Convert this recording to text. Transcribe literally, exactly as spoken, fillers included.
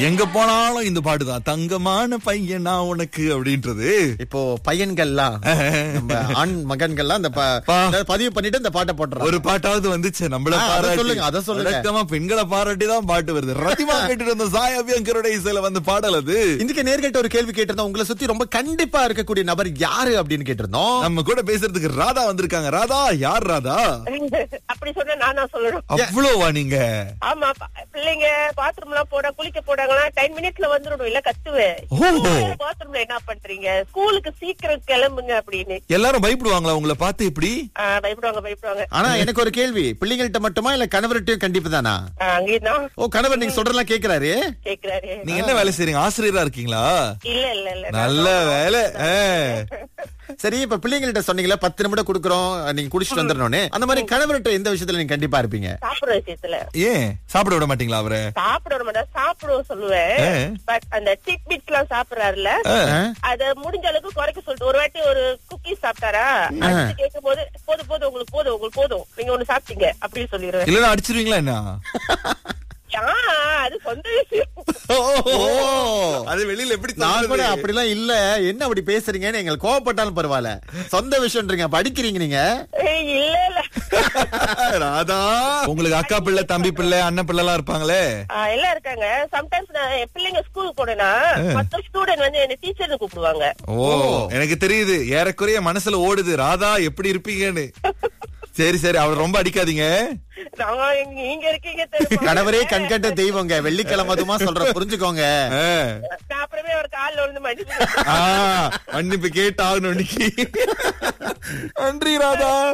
எங்க போனாலும் இந்த பாட்டுதான், தங்கமான பையன் நான் உனக்கு அப்படின்றது. இப்போ பையன்கள்லாம் நம்ம ஆண் மகன்கள்லாம் அந்த ப- இந்த பதிவு பண்ணிட்டு இந்த பாட்டை போட்டுறாங்க. ஒரு பாட்டாவது வந்துச்சு நம்மள ஆ, அத பாராட்டி. சொல்லுங்க, அத சொல்லுங்க. வழக்கமா பெண்களை பாராட்டி தான் பாட்டு வருது. ரத்திமா கேட்டுட்டு வந்த சாய் அபியங்கரோட இசையில வந்து பாடல் அது. இதுக்கு நேர்கிட்ட ஒரு கேள்வி கேட்டிருந்தோம். உங்களை சுத்தி ரொம்ப கண்டிப்பா இருக்கக்கூடிய நபர் யாரு அப்படின்னு கேட்டிருந்தோம். நம்ம கூட பேசுறதுக்கு ராதா வந்திருக்காங்க. ராதா யார் ராதா? அப்படி சொன்னா நானா சொல்லணும்? அவ்வளோவா நீங்க? ஆமா, ப- பிள்ளைங்க பாத்ரூம் எல்லாம் போட குளிக்க போடாங்களா டென் மினிட்ஸ்ல வந்துடும். இல்ல கத்துவேன், ஓ. பாத்ரூம்ல என்ன பண்றீங்க, ஸ்கூலுக்கு சீக்கிரம் கிளம்புங்க அப்படின்னு. எல்லாரும் பயப்படுவாங்களா உங்களை பார்த்து? இப்படி ஆ, பயப்படுவாங்க பயப்படுவாங்க. ஆனா எனக்கு ஒரு கேள்வி, பிள்ளைங்கள்ட்ட மட்டுமா இல்ல கணவர்கிட்டயும் கண்டிப்பு தானா? ஆ, அங்கேதான் ஓ, கணவர் நீங்க சொல்றதெல்லாம் கேக்குறாரு. கேக்குறாரு. நீங்க என்ன வேலை செய்றீங்க? ஆசிரியரா இருக்கீங்களா? இல்ல இல்ல இல்ல நல்ல வேலை. ஆ. சரி, இப்ப பிள்ளைங்கள்ட்ட சொன்னீங்களா பத்து நிமிடம் குடுக்குறோம் நீங்க குடிச்சிட்டு வந்துடணும்னு, அந்த மாதிரி கணவர்கிட்ட எந்த விஷயத்துல நீங்க கண்டிப்பா இருப்பீங்க? சாப்பிடுற விஷயத்துல ஏன் சாப்பிட விட மாட்டீங்களா அவரை? சாப்பிட வர மாட்டேன், சாப்பிடுவோம் சொல்லுவேன். பட் அந்த டிக் பிட்ஸ் எல்லாம் சாப்பிடுறாருல, அத முடிஞ்ச அளவுக்கு குறைக்க சொல்லிட்டு ஒரு வாட்டி ஒரு குக்கீஸ் சாப்பிட்டாரா, அடுத்து கேட்கும் போது போதும் போதும் உங்களுக்கு போதும் உங்களுக்கு போதும் நீங்க ஒண்ணு சாப்பிட்டீங்க அப்படின்னு சொல்லிடுவேன். இல்லன்னா அடிச்சிருவீங்களா என்ன? ஆ, அது சொந்த விஷயம். அது வெளியில எப்படி நான் கூட சொல்றது? அப்படிலாம் இல்ல, என்ன அப்படி பேசுறீங்கன்னு எங்களுக்கு கோவப்பட்டாலும் பரவாயில்ல, சொந்த விஷயம்ன்றீங்க, அப்ப அடிக்கிறீங்க நீங்க. ஏய், இல்ல இல்ல ராதா, உங்களுக்கு அக்கா பிள்ளை, தம்பி பிள்ளை, அண்ணன் பிள்ளை எல்லாம் இருப்பாங்களே? ஆ, எல்லாம் இருக்காங்க. சம்டைம்ஸ் நான் என் பிள்ளைங்க ஸ்கூலுக்கு போனேன்னா மத்த ஸ்டூடெண்ட் வந்து என்ன டீச்சர்னு கூப்பிடுவாங்க. ஓ, எனக்கு தெரியுது, ஏறக்குறைய மனசுல ஓடுது ராதா எப்படி இருப்பீங்கன்னு. சரி சரி, அவளை ரொம்ப அடிக்காதீங்க. நான் இங்க- நீங்க இருக்கீங்க தெரியுமா? கணவரே கண்கட்ட தெய்வங்க, வெள்ளிக்கிழமை அதுமா சொல்ற, புரிஞ்சுக்கோங்க. ஆ. நான் அப்புறமே ஒரு கால்ல விழுந்து மன்னிச்சு ஆ, மன்னிப்பு கேட்டாகணும் இன்னைக்கு. நன்றி ராதா.